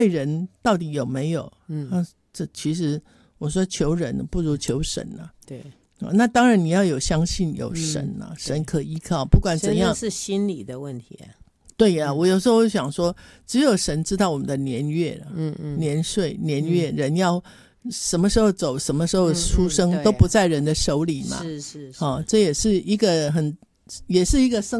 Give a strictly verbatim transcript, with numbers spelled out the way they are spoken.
人到底有没有？嗯，啊、这其实我说求人不如求神啊。 对， 那当然你要有相信有神啊，嗯、神可依靠，不管怎样。 是心理的问题、啊。 对呀、啊嗯，我有时候会想说，只有神知道我们的年月了，嗯嗯，年岁年月、嗯，人要什么时候走，什么时候出生，嗯嗯啊、都不在人的手里嘛。 是是是， 哦，这也是一个很，也是一个生。